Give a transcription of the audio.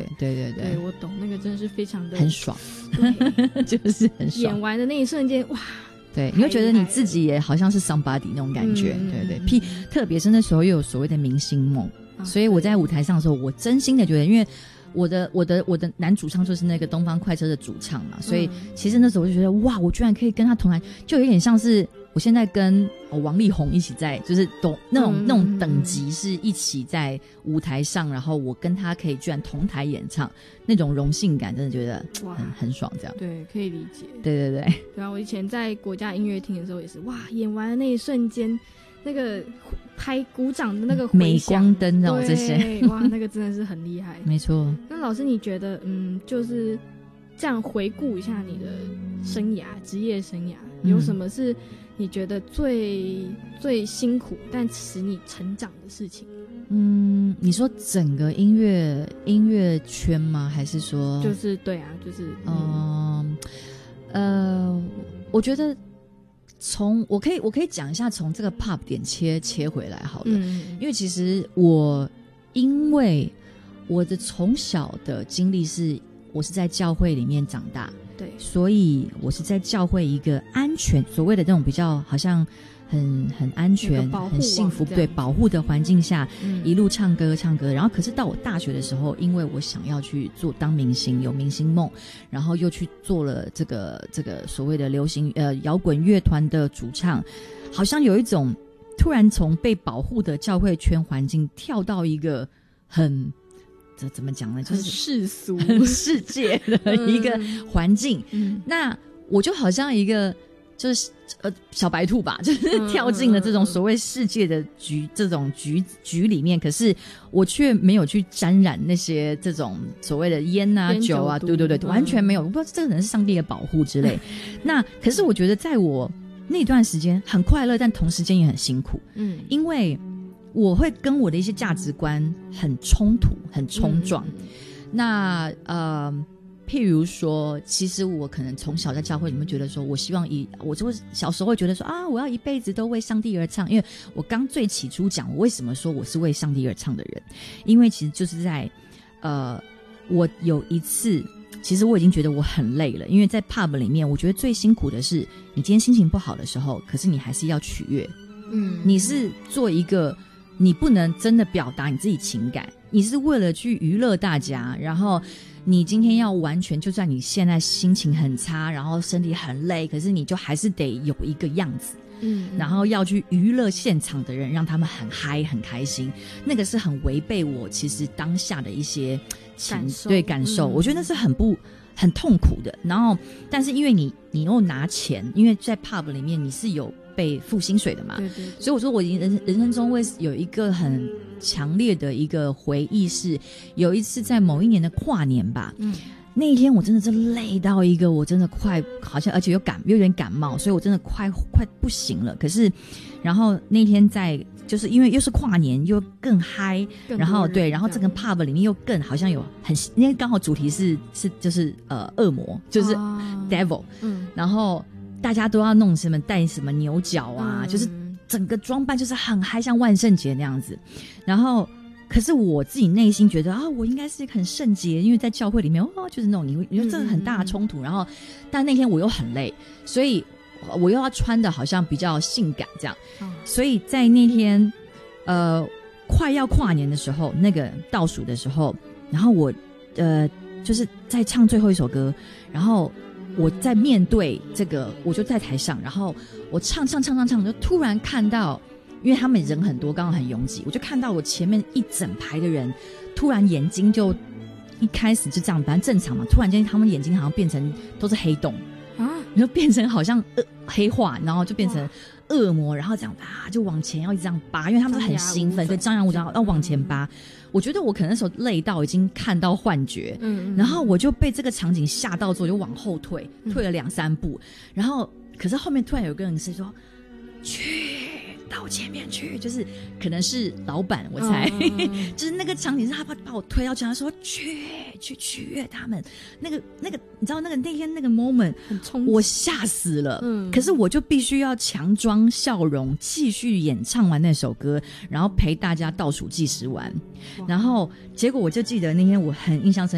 对，我懂，那个真的是非常的很爽，就是很爽。 演完的那一瞬间，哇！ 对，你会觉得你自己也好像是 somebody 那种感觉，对，特别是那时候又有所谓的明星梦，所以我在舞台上的时候，我真心的觉得，因为我的男主唱就是那个东方快车的主唱嘛，所以其实那时候我就觉得，哇，我居然可以跟他同台，就有点像是我现在跟王力宏一起在，就是那种等级是一起在舞台上，然后我跟他可以居然同台演唱，那种荣幸感真的觉得很爽，这样。 对，可以理解。 对啊，我以前在国家音乐厅的时候也是，哇，演完的那一瞬间，那个拍鼓掌的那个回响镁光灯哦，这些， 哇，那个真的是很厉害。 没错。 那老师，你觉得，就是这样回顾一下你的生涯，职业生涯，有什么是你觉得最辛苦但使你成长的事情？ 你说整个音乐圈吗？还是说就是对啊，就是我觉得我可以讲一下从这个 pop 点切回来好了，因为其实因为我的从小的经历是我是在教会里面长大， 对， 所以我是在教会一个安全，所谓的这种比较好像很安全很幸福，对，保护的环境下，一路唱歌，然后可是到我大学的时候，因为我想要去当明星，有明星梦，然后又去做了这个所谓的流行摇滚乐团的主唱，好像有一种突然从被保护的教会圈环境跳到一个这怎么讲呢？就是世俗、 世界的一个环境。那我就好像一个就是小白兔吧，就是跳进了这种所谓世界的这种局里面，可是我却没有去沾染那些这种所谓的烟啊酒啊，对，完全没有。我不知道这可能是上帝的保护之类。那可是我觉得在我那段时间很快乐，但同时间也很辛苦。因为我会跟我的一些价值观很冲突，很冲撞。那譬如说，其实我可能从小在教会里面觉得说，我希望我就小时候会觉得说啊，我要一辈子都为上帝而唱。因为我刚最起初讲，我为什么说我是为上帝而唱的人，因为其实就是在我有一次，其实我已经觉得我很累了，因为在 pub 里面，我觉得最辛苦的是，你今天心情不好的时候，可是你还是要取悦，你是做一个。你不能真的表达你自己情感，你是为了去娱乐大家，然后你今天要完全，就算你现在心情很差，然后身体很累，可是你就还是得有一个样子，然后要去娱乐现场的人，让他们很嗨很开心，那个是很违背我其实当下的一些感受，我觉得那是很痛苦的。然后但是因为你又拿钱，因为在 pub 里面你是有被付薪水的嘛，对，所以我说我人生中会有一个很强烈的一个回忆，是有一次在某一年的跨年吧，那一天我真的是累到一个，我真的快好像，而且有点感冒，所以我真的快不行了。可是然后那天就是因为又是跨年又更嗨，然后对，然后这个 pub 里面又更好像有因为刚好主题是就是恶魔，就是 devil，然后大家都要弄什么戴什么牛角啊，就是整个装扮就是很嗨，像万圣节那样子。然后可是我自己内心觉得啊，我应该是很圣洁，因为在教会里面就是那种你觉得这个很大的冲突。然后但那天我又很累，所以我又要穿的好像比较性感这样，所以在那天快要跨年的时候，那个倒数的时候，然后我就是在唱最后一首歌，然后我在面对这个，我就在台上，然后我唱，就突然看到，因为他们人很多，刚好很拥挤，我就看到我前面一整排的人，突然眼睛就一开始就这样，反正正常嘛，突然间他们眼睛好像变成都是黑洞啊，然后变成好像黑化，然后就变成恶魔，然后这样就往前要一直这样扒，因为他们是很兴奋，对，张牙舞爪要往前扒。我觉得我可能那时候累到已经看到幻觉，然后我就被这个场景吓到之后就往后退了2-3步，然后可是后面突然有个人是说去到前面去，就是可能是老板我猜，就是那个场景是他把我推到前，他说去取悦他们，那个你知道那天那个 moment 很冲击， 我吓死了，可是我就必须要强装笑容继续演唱完那首歌，然后陪大家倒数计时完，然后结果我就记得那天我很印象深刻。